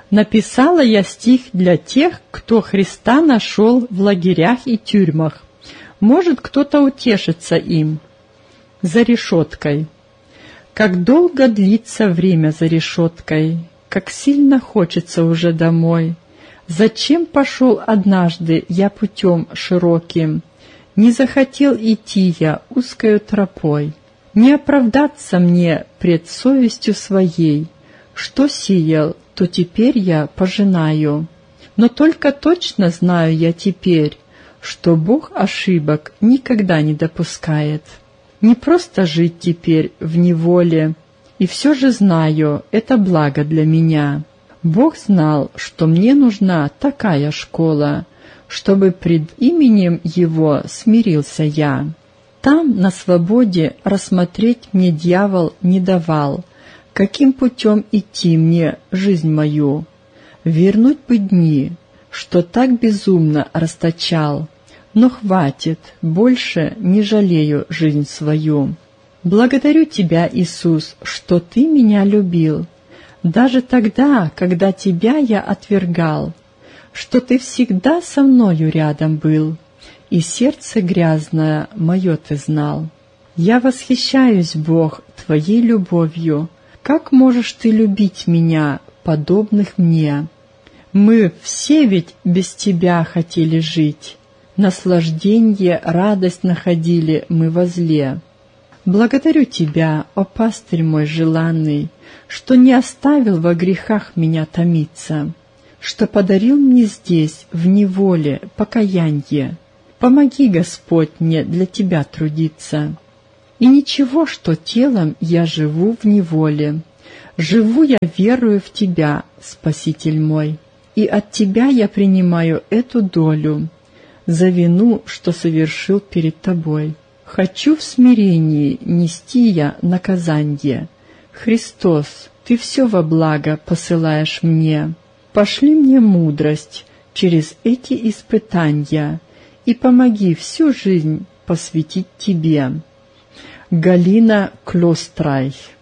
Написала я стих для тех, кто Христа нашел в лагерях и тюрьмах. Может, кто-то утешится им. За решеткой. Как долго длится время за решеткой, как сильно хочется уже домой. Зачем пошел однажды я путем широким? Не захотел идти я узкою тропой. Не оправдаться мне пред совестью своей. Что сеял, то теперь я пожинаю. Но только точно знаю я теперь, что Бог ошибок никогда не допускает. Не просто жить теперь в неволе, и все же знаю, это благо для меня. Бог знал, что мне нужна такая школа, чтобы пред именем Его смирился я. Там, на свободе, рассмотреть мне дьявол не давал, каким путем идти мне жизнь мою. Вернуть бы дни, что так безумно расточал, но хватит, больше не жалею жизнь свою. Благодарю Тебя, Иисус, что Ты меня любил, даже тогда, когда Тебя я отвергал, что Ты всегда со мною рядом был, и сердце грязное мое Ты знал. Я восхищаюсь, Бог, Твоей любовью. Как можешь Ты любить меня, подобных мне? Мы все ведь без Тебя хотели жить. Наслажденье, радость находили мы возле. Благодарю Тебя, о пастырь мой желанный, что не оставил во грехах меня томиться, что подарил мне здесь, в неволе, покаянье. Помоги, Господь, мне для Тебя трудиться. И ничего, что телом я живу в неволе. Живу я верою в Тебя, Спаситель мой, и от Тебя я принимаю эту долю за вину, что совершил перед Тобой. Хочу в смирении нести я наказанье. Христос, Ты все во благо посылаешь мне. Пошли мне мудрость через эти испытания и помоги всю жизнь посвятить Тебе. Галина Клострай.